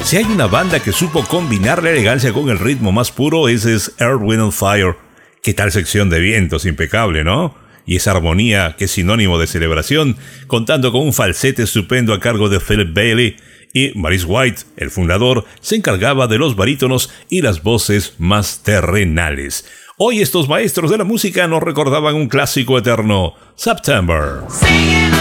Si hay una banda que supo combinar la elegancia con el ritmo más puro, ese es Earth, Wind and Fire. ¿Qué tal sección de vientos? Impecable, ¿no? Y esa armonía que es sinónimo de celebración, contando con un falsete estupendo a cargo de Philip Bailey. Y Maurice White, el fundador, se encargaba de los barítonos y las voces más terrenales. Hoy estos maestros de la música nos recordaban un clásico eterno, September.